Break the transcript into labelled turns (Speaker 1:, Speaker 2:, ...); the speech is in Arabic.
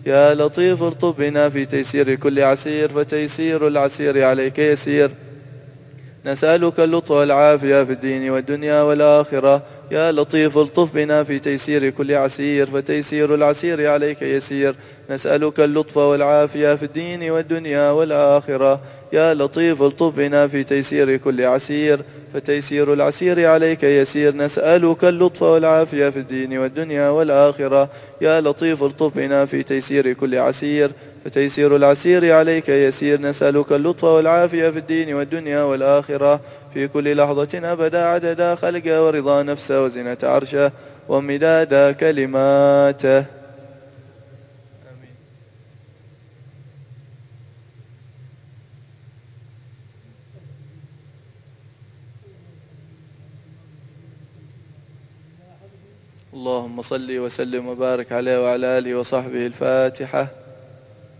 Speaker 1: يا لطيف الطف بنا في تيسير كل عسير، فتيسير العسير عليك يسير. نسألك اللطف والعافية في الدين والدنيا والآخرة. يا لطيف الطف بنا في تيسير كل عسير، فتيسير العسير عليك يسير. نسألك اللطف والعافية في الدين والدنيا والآخرة. يا لطيف الطف بنا في تيسير كل عسير، فتيسير العسير عليك يسير. نسألك اللطف والعافية في الدين والدنيا والآخرة. يا لطيف الطف بنا في تيسير كل عسير، فتيسير العسير عليك يسير. نسألك اللطف والعافية في الدين والدنيا والآخرة، في كل لحظة أبدا عدد خلقه ورضا نفسه وزنة عرشه ومداد كلماته. اللهم صل وسلم وبارك عليه وعلى آله وصحبه. الفاتحة.